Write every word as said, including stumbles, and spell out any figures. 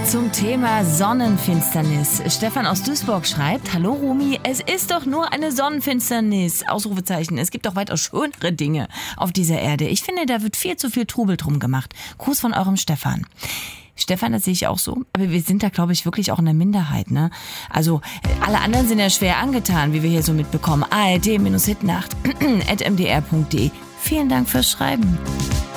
zum Thema Sonnenfinsternis. Stefan aus Duisburg schreibt: Hallo Romy, es ist doch nur eine Sonnenfinsternis. Ausrufezeichen. Es gibt doch weitaus schönere Dinge auf dieser Erde. Ich finde, da wird viel zu viel Trubel drum gemacht. Gruß von eurem Stefan. Stefan, das sehe ich auch so. Aber wir sind da, glaube ich, wirklich auch in der Minderheit, ne? Also, alle anderen sind ja schwer angetan, wie wir hier so mitbekommen. A R D Hitnacht at m d r punkt d e. Vielen Dank fürs Schreiben.